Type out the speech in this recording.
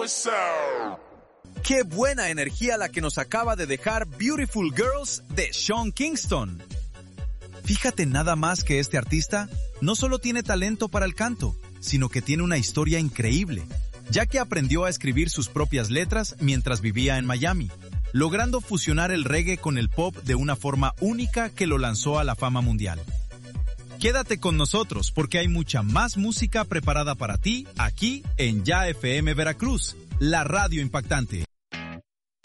¡Qué buena energía la que nos acaba de dejar Beautiful Girls de Sean Kingston! Fíjate nada más que este artista no solo tiene talento para el canto, sino que tiene una historia increíble, ya que aprendió a escribir sus propias letras mientras vivía en Miami, logrando fusionar el reggae con el pop de una forma única que lo lanzó a la fama mundial. Quédate con nosotros porque hay mucha más música preparada para ti aquí en Ya FM Veracruz, la radio impactante.